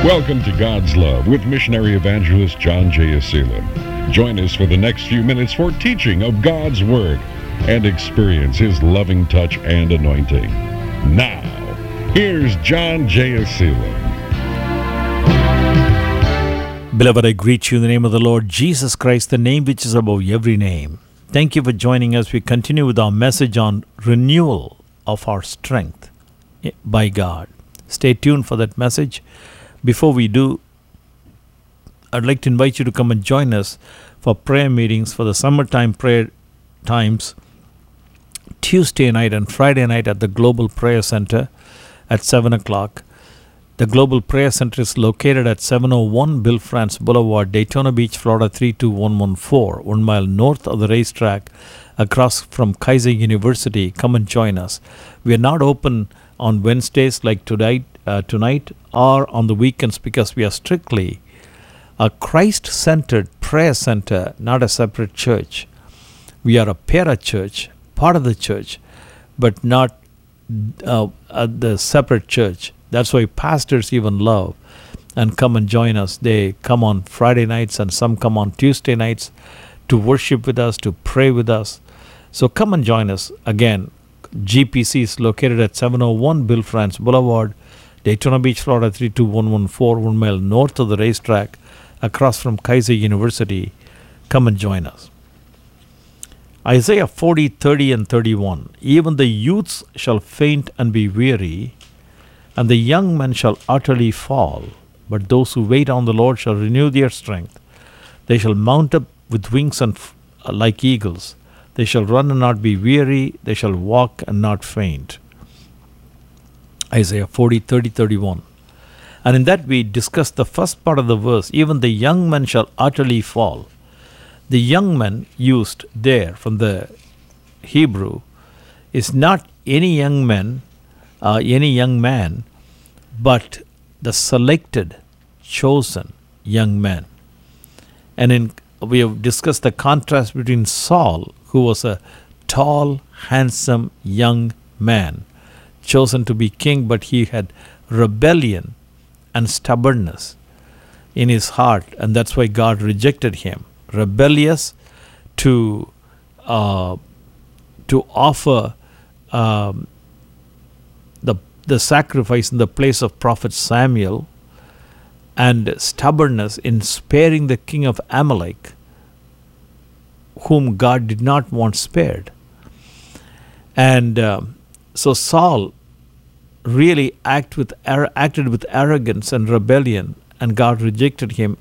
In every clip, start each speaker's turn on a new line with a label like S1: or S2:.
S1: Welcome to God's Love with missionary evangelist John J. Aselim. Join us for the next few minutes for teaching of God's Word and experience His loving touch and anointing. Now, here's John J. Aselim.
S2: Beloved, I greet you in the name of the Lord Jesus Christ, the name which is above every name. Thank you for joining us. We continue with our message on renewal of our strength by God. Stay tuned for that message. Before we do, I'd like to invite you to come and join us for prayer meetings for the summertime prayer times, Tuesday night and Friday night at the Global Prayer Center at 7 o'clock. The Global Prayer Center is located at 701 Bill France Boulevard, Daytona Beach, Florida 32114, 1 mile north of the racetrack across from Kaiser University. Come and join us. We are not open on Wednesdays like tonight or on the weekends because we are strictly a Christ-centered prayer center, not a separate church. We are a para-church, part of the church, but not the separate church. That's why pastors even love and come and join us. They come on Friday nights and some come on Tuesday nights to worship with us, to pray with us. So come and join us. Again, GPC is located at 701 Bill France Boulevard, Daytona Beach, Florida 32114, 1 mile north of the racetrack, across from Kaiser University. Come and join us. Isaiah 40, 30 and 31. Even the youths shall faint and be weary, and the young men shall utterly fall. But those who wait on the Lord shall renew their strength. They shall mount up with wings like eagles. They shall run and not be weary. They shall walk and not faint. Isaiah 40, 30, 31. And in that we discuss the first part of the verse. Even the young men shall utterly fall. The young men used there from the Hebrew is not any young man, but the selected, chosen young man. And we have discussed the contrast between Saul, who was a tall, handsome young man, chosen to be king, but he had rebellion and stubbornness in his heart, and that's why God rejected him. Rebellious to offer the sacrifice in the place of prophet Samuel, and stubbornness in sparing the king of Amalek, whom God did not want spared. And so Saul really acted with arrogance and rebellion, and God rejected him.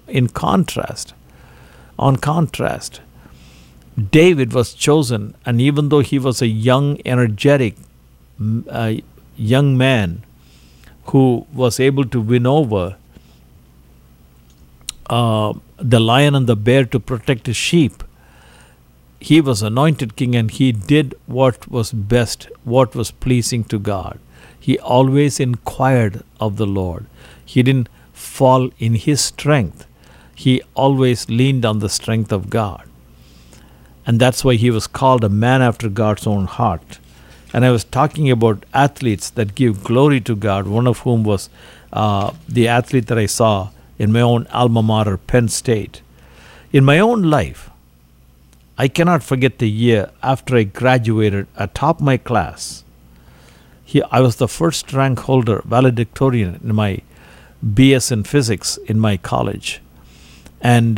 S2: On contrast, David was chosen, and even though he was a young, energetic young man who was able to win over the lion and the bear to protect his sheep, he was anointed king, and he did what was best, what was pleasing to God. He always inquired of the Lord. He didn't fall in his strength. He always leaned on the strength of God. And that's why he was called a man after God's own heart. And I was talking about athletes that give glory to God, one of whom was the athlete that I saw in my own alma mater, Penn State. In my own life, I cannot forget the year after I graduated atop my class. I was the first rank holder, valedictorian in my BS in physics in my college. And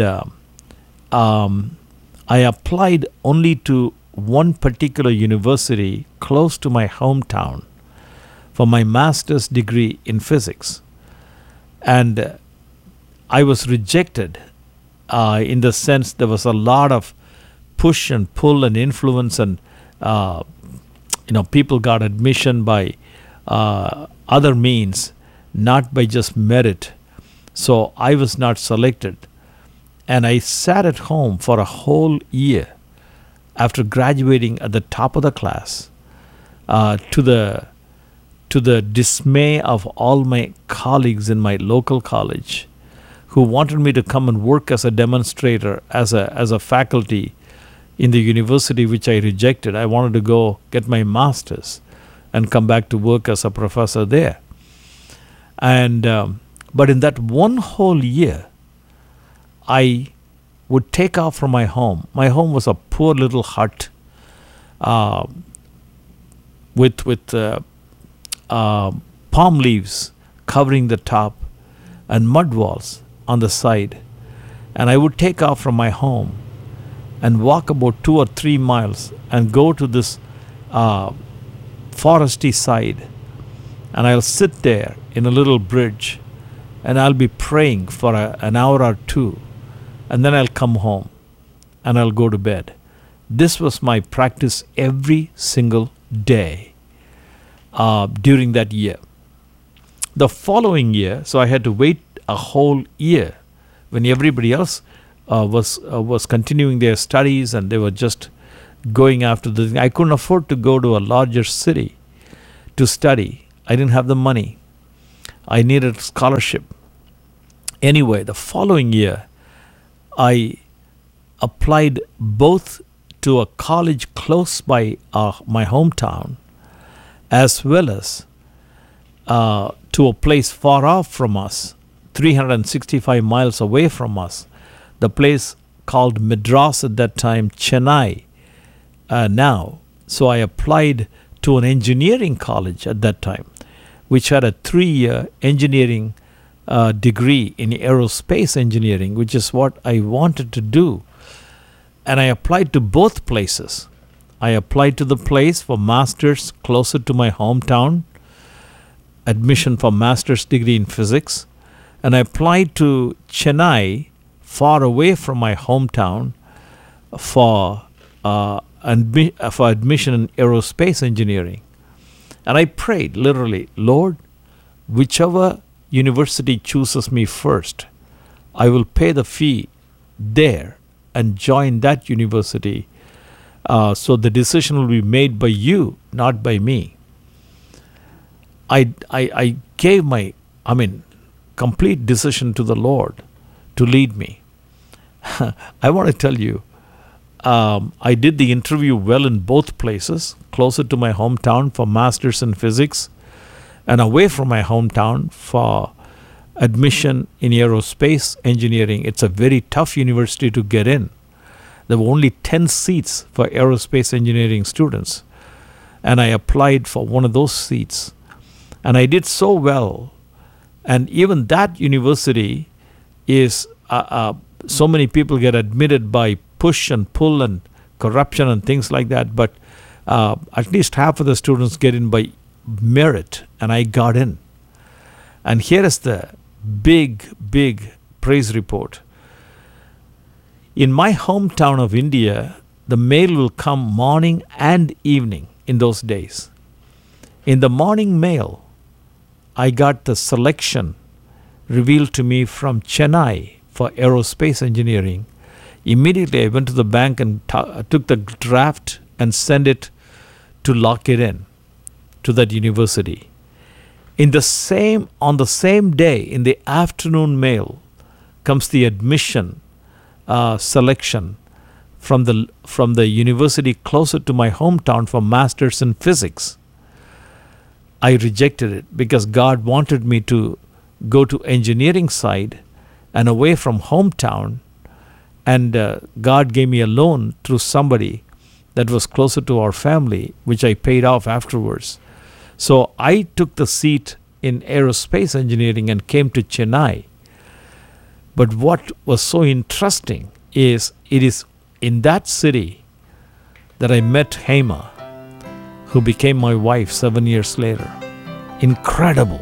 S2: I applied only to one particular university close to my hometown for my master's degree in physics. And I was rejected in the sense there was a lot of push and pull and influence, and people got admission by other means, not by just merit. So I was not selected. And I sat at home for a whole year after graduating at the top of the class, to the dismay of all my colleagues in my local college, who wanted me to come and work as a demonstrator, as a faculty in the university, which I rejected. I wanted to go get my master's and come back to work as a professor there. And But in that one whole year, I would take off from my home. My home was a poor little hut with palm leaves covering the top and mud walls on the side. And I would take off from my home and walk about 2 or 3 miles and go to this foresty side. And I'll sit there in a little bridge and I'll be praying for an hour or two. And then I'll come home and I'll go to bed. This was my practice every single day during that year. The following year, so I had to wait a whole year when everybody else was continuing their studies and they were just going after the thing. I couldn't afford to go to a larger city to study. I didn't have the money. I needed scholarship. Anyway, the following year, I applied both to a college close by my hometown as well as to a place far off from us, 365 miles away from us, the place called Madras at that time, Chennai now. So I applied to an engineering college at that time, which had a 3-year engineering degree in aerospace engineering, which is what I wanted to do. And I applied to both places. I applied to the place for master's closer to my hometown, admission for master's degree in physics. And I applied to Chennai, far away from my hometown, for admission in aerospace engineering. And I prayed literally, Lord, whichever university chooses me first, I will pay the fee there and join that university. So the decision will be made by you, not by me. I gave my complete decision to the Lord to lead me. I want to tell you, I did the interview well in both places, closer to my hometown for master's in physics and away from my hometown for admission in aerospace engineering. It's a very tough university to get in. There were only 10 seats for aerospace engineering students. And I applied for one of those seats. And I did so well. And even that university is, so many people get admitted by push and pull and corruption and things like that. But at least half of the students get in by merit. And I got in. And here is the big praise report. In my hometown of India, the mail will come morning and evening in those days. In the morning mail, I got the selection revealed to me from Chennai for aerospace engineering. Immediately I went to the bank and took the draft and sent it to lock it in to that university. On the same day, in the afternoon mail, comes the admission selection from the university closer to my hometown for masters in physics. I rejected it because God wanted me to go to engineering side and away from hometown, and God gave me a loan through somebody that was closer to our family, which I paid off afterwards. So I took the seat in aerospace engineering and came to Chennai. But what was so interesting is it is in that city that I met Hema, who became my wife 7 years later. Incredible.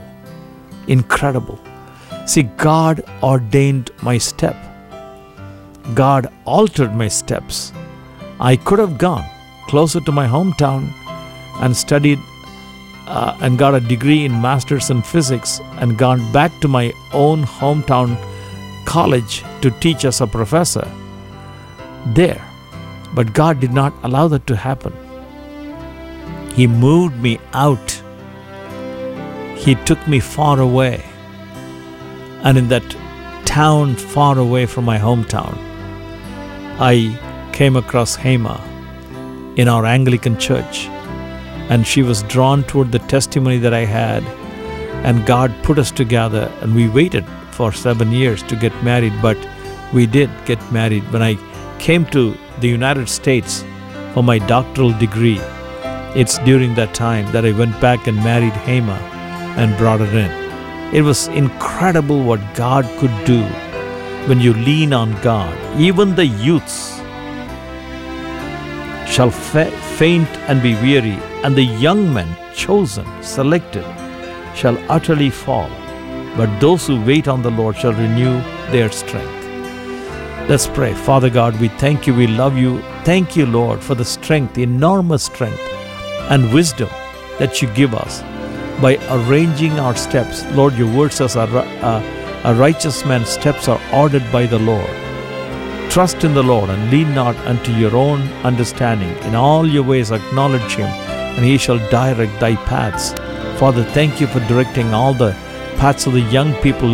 S2: See, God ordained my step. God altered my steps. I could have gone closer to my hometown and studied and got a degree in master's in physics and gone back to my own hometown college to teach as a professor there. But God did not allow that to happen. He moved me out. He took me far away. And in that town far away from my hometown, I came across Hema in our Anglican church. And she was drawn toward the testimony that I had. And God put us together, and we waited for 7 years to get married, but we did get married. When I came to the United States for my doctoral degree, it's during that time that I went back and married Hema and brought her in. It was incredible what God could do when you lean on God. Even the youths shall faint and be weary, and the young men chosen, selected, shall utterly fall. But those who wait on the Lord shall renew their strength. Let's pray. Father God, we thank you, we love you. Thank you, Lord, for the strength, the enormous strength and wisdom that you give us by arranging our steps. Lord, your word says a righteous man's steps are ordered by the Lord. Trust in the Lord and lean not unto your own understanding. In all your ways acknowledge him, and he shall direct thy paths. Father, thank you for directing all the paths of the young people